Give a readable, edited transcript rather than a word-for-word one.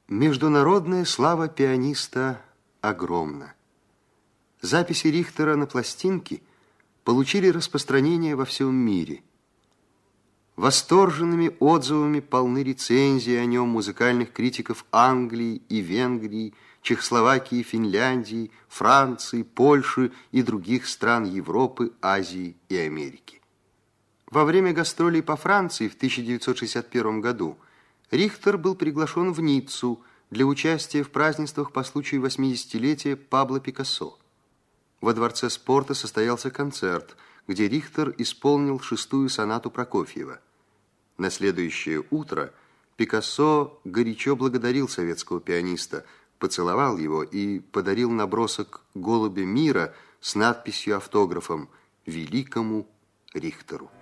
Международная слава пианиста огромна. Записи Рихтера на пластинке получили распространение во всем мире. Восторженными отзывами полны рецензии о нем музыкальных критиков Англии и Венгрии, Чехословакии, Финляндии, Франции, Польши и других стран Европы, Азии и Америки. Во время гастролей по Франции в 1961 году Рихтер был приглашен в Ниццу для участия в празднествах по случаю 80-летия Пабло Пикассо. Во Дворце спорта состоялся концерт, где Рихтер исполнил 6-ю сонату Прокофьева. На следующее утро Пикассо горячо благодарил советского пианиста, поцеловал его и подарил набросок «Голубя мира» с надписью-автографом «Великому Рихтеру».